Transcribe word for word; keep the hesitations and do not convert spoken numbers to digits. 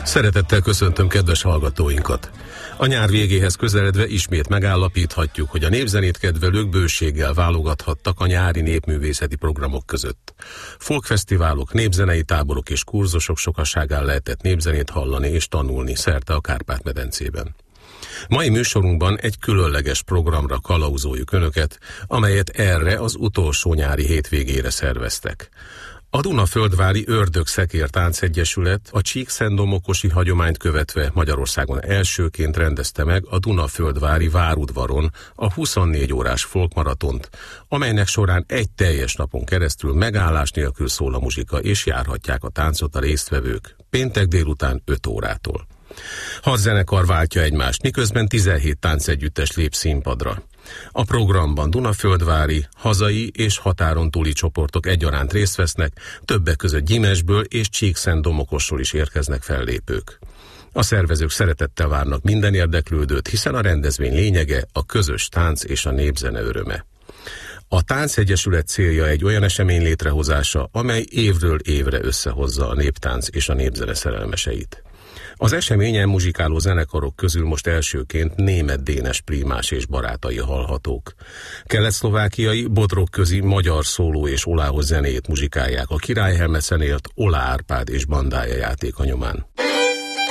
Szeretettel köszöntöm kedves hallgatóinkat! A nyár végéhez közeledve ismét megállapíthatjuk, hogy a népzenét kedvelők bőséggel válogathattak a nyári népművészeti programok között. Folkfesztiválok, népzenei táborok és kurzusok sokaságán lehetett népzenét hallani és tanulni szerte a Kárpát-medencében. Mai műsorunkban egy különleges programra kalauzoljuk Önöket, amelyet erre az utolsó nyári hétvégére szerveztek. A Dunaföldvári Ördög-Szekér Táncegyesület a csíkszentdomokosi hagyományt követve Magyarországon elsőként rendezte meg a Dunaföldvári Várudvaron a huszonnégy órás folkmaratont, amelynek során egy teljes napon keresztül megállás nélkül szól a muzsika, és járhatják a táncot a résztvevők péntek délután öt órától. Hat zenekar váltja egymást, miközben tizenhét táncegyüttes lép színpadra. A programban dunaföldvári, hazai és határon túli csoportok egyaránt részt vesznek, többek között Gyimesből és Csíkszentdomokosról is érkeznek fellépők. A szervezők szeretettel várnak minden érdeklődőt, hiszen a rendezvény lényege a közös tánc és a népzene öröme. A Táncegyesület célja egy olyan esemény létrehozása, amely évről évre összehozza a néptánc és a népzene szerelmeseit. Az eseményen muzsikáló zenekarok közül most elsőként Németh Dénes Prímás és barátai hallhatók. Kelet-szlovákiai, bodrogközi magyar szóló és olához zenéjét muzsikálják a Királyhelmetszen élt Ola Árpád és bandája játéka nyomán.